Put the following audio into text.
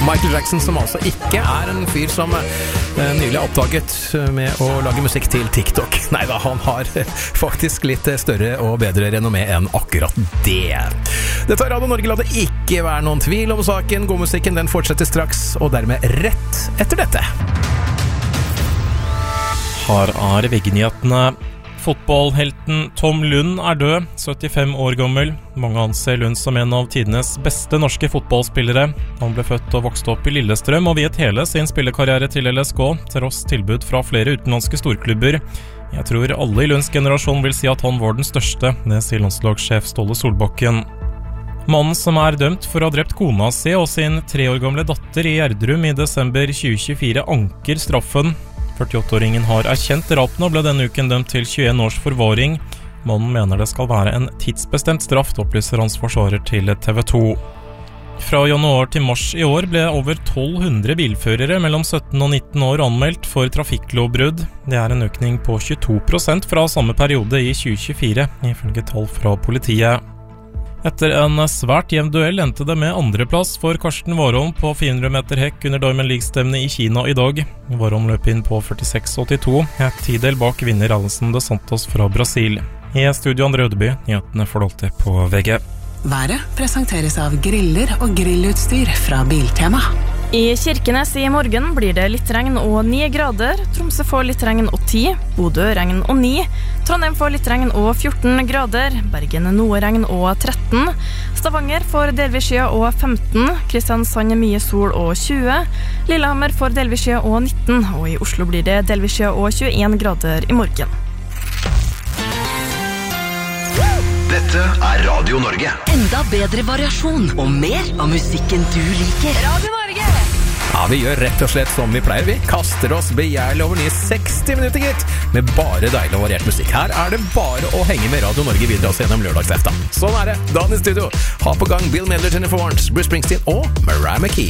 Michael Jackson, som altså ikke en fyr som nylig oppdaget med å lage musikk til TikTok. Neida, han har faktisk litt større og bedre renommé enn akkurat det. Dette Radio Norge, la det ikke være noen tvil om saken. Godmusikken, den fortsetter straks, og dermed rett etter dette. Her VG-nyhetene. Fotballhelten Tom Lund død, 75 år gammel. Mange anser Lund som en av tidenes beste norske fotballspillere. Han ble født og vokste opp i Lillestrøm og viet hele sin spillekarriere til LSK, tross tilbud fra flere utenlandske storklubber. Jeg tror alle i Lunds generasjon vil si at han var den største, det sier landslagssjef Ståle Solbakken. Mannen som dømt for å ha drept kona si og sin 3 år gamle datter i Gjerdrum i desember 2024 anker straffen. 48-åringen har erkjent drapene og ble denne uken dømt til 21 års forvaring. Mannen mener det skal være en tidsbestemt straff, opplyser hans forsvarer til TV 2. Fra januar til mars i år ble over 1200 bilførere mellom 17 og 19 år anmeldt for trafikklovbrudd. Det en økning på 22% fra samme periode i 2024, ifølge tall fra politiet. Etter en svært jevn duell endte det med andreplass for Karsten Warholm på 400 meter hekk under Diamond League-stevnet i Kina i dag. Warholm løp inn på 46,82, et tidel bak vinner Alison de Santos fra Brasil. I studio Andre Ødeby, nyhetene får du alltid på VG. Været presenteres av griller og grillutstyr fra Biltema. I Kirkenes i morgen blir det litt regn og 9 grader. Tromsø får litt regn og 10, Bodø regn og 9, Trondheim får litt regn og 14 grader, Bergen noe regn og 13, Stavanger får delvis skya og 15, Kristiansand mye sol og 20, Lillehammer får delvis skya og 19, og i Oslo blir det delvis skya og 21 grader i morgen. Dette Radio Norge. Enda bedre variasjon og mer av musikken du liker. Radio Norge! Ja, vi gjør rett og slett som vi pleier. Vi kaster oss begjærlig over nye 60 minutter, gitt, med bare deilig og variert musikk. Her det bare å henge med Radio Norge videre oss gjennom lørdagseften. Sånn det. Dan i studio. Ha på gang Bill Medler, Jennifer Warnes, Bruce Springsteen og Mariah McKee.